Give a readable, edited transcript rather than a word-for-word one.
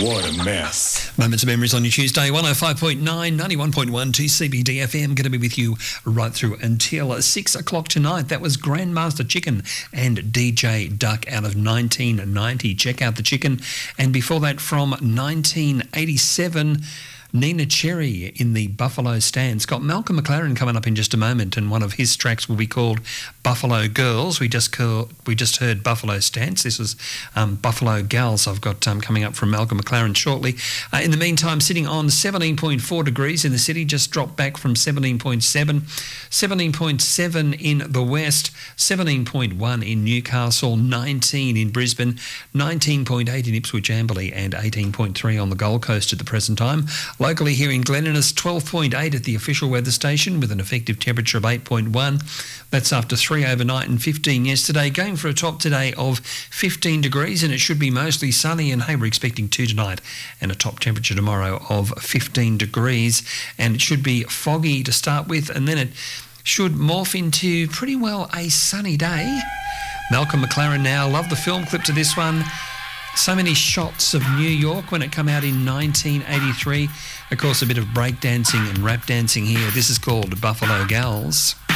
What a mess. Moments of Memories on your Tuesday, 105.9, 91.1 2CBD FM. Going to be with you right through until 6 o'clock tonight. That was Grandmaster Chicken and DJ Duck out of 1990. Check out the chicken. And before that, from 1987... Nina Cherry in the Buffalo Stance. Got Malcolm McLaren coming up in just a moment, and one of his tracks will be called Buffalo Girls. We just heard Buffalo Stance. This was Buffalo Gals I've got coming up from Malcolm McLaren shortly. In the meantime, sitting on 17.4 degrees in the city, just dropped back from 17.7. 17.7 in the west, 17.1 in Newcastle, 19 in Brisbane, 19.8 in Ipswich Amberley, and 18.3 on the Gold Coast at the present time. Locally here in Glen Innes, 12.8 at the official weather station with an effective temperature of 8.1. That's after 3 overnight and 15 yesterday. Going for a top today of 15 degrees, and it should be mostly sunny. And hey, we're expecting 2 tonight and a top temperature tomorrow of 15 degrees. And it should be foggy to start with, and then it should morph into pretty well a sunny day. Malcolm McLaren now. Love the film clip to this one. So many shots of New York when it came out in 1983. Of course, a bit of breakdancing and rap dancing here. This is called Buffalo Gals.